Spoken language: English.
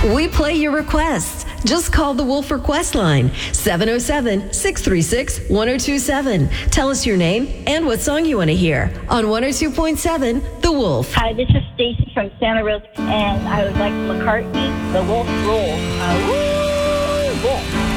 We play your requests. Just call the Wolf Request line, 707-636-1027. Tell us your name and what song you want to hear on 102.7 The Wolf. Hi, this is Stacy from Santa Rosa, and I would like McCartney, The Wolf Rules. Wolf.